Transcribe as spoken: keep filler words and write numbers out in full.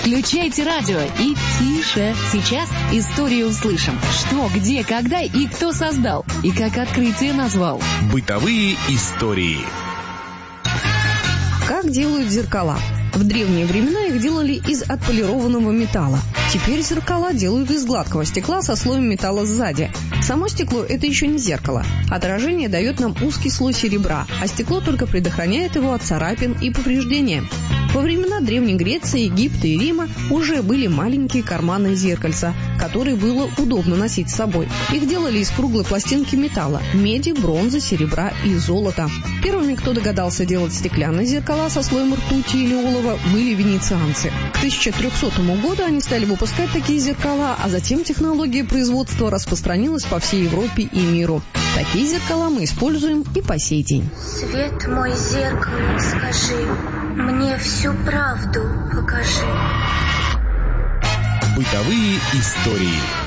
Включайте радио и тише. Сейчас историю услышим. Что, где, когда и кто создал. И как открытие назвал. Бытовые истории. Как делают зеркала? В древние времена их делали из отполированного металла. Теперь зеркала делают из гладкого стекла со слоем металла сзади. Само стекло – это еще не зеркало. Отражение дает нам узкий слой серебра, а стекло только предохраняет его от царапин и повреждения. Во времена Древней Греции, Египта и Рима уже были маленькие карманные зеркальца, которые было удобно носить с собой. Их делали из круглой пластинки металла – меди, бронзы, серебра и золота. Первыми, кто догадался делать стеклянные зеркала со слоем ртути или олова, были венецианцы. К тысяча трехсотому году они стали выпускать такие зеркала, а затем технология производства распространилась по всей Европе и миру. Такие зеркала мы используем и по сей день. Свет мой, зеркало, скажи, мне всю правду покажи. Бытовые истории.